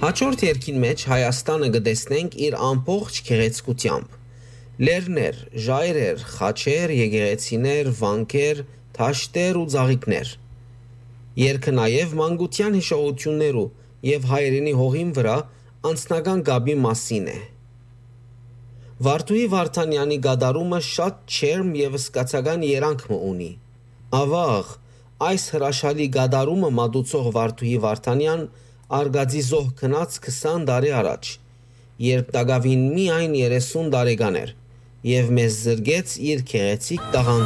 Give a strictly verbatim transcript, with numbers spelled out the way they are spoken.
Հաջորդ երգին մեջ Հայաստանը կտեսնենք իր ամբողջ գեղեցկությամբ. լեռներ, ժայռեր, խաչեր, եկեղեցիներ, վանքեր, դաշտեր ու ծաղիկներ։ Երգը նաև մանկության հիշողություններու եւ հայրենի հողին վրա անձնական կապի մասին է։ Վարդուհի Վարդանյանի գդարումը շատ չերմ եւ սկացական երանգ ունի։ Ավաղ, այս հրաշալի գդարումը մատուցող Վարդուհի Վարդանյան արգածի զոհ գնաց քսան տարի առաջ, երբ տակավին միայն երեսուն տարեկան էր, եւ մեզ զրկեց իր գեղեցիկ տաղանդից։